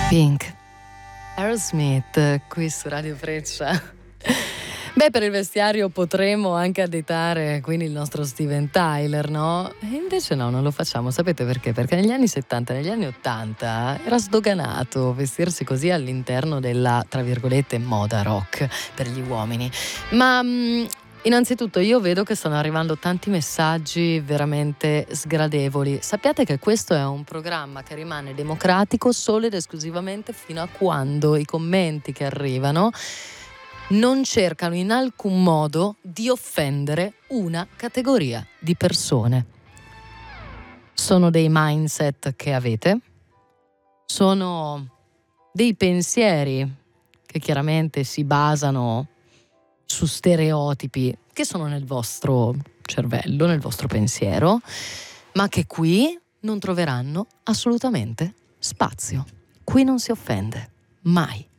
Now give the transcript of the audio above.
Pink, Aerosmith, qui su Radio Freccia. Beh, per il vestiario potremmo anche additare quindi il nostro Steven Tyler, no? E invece no, non lo facciamo. Sapete perché? Perché negli anni 70, negli anni 80 era sdoganato vestirsi così all'interno della, tra virgolette, moda rock per gli uomini. Ma innanzitutto io vedo che stanno arrivando tanti messaggi veramente sgradevoli. Sappiate che questo è un programma che rimane democratico solo ed esclusivamente fino a quando i commenti che arrivano non cercano in alcun modo di offendere una categoria di persone. Sono dei mindset che avete, sono dei pensieri che chiaramente si basano su stereotipi che sono nel vostro cervello, nel vostro pensiero, ma che qui non troveranno assolutamente spazio. Qui non si offende, mai.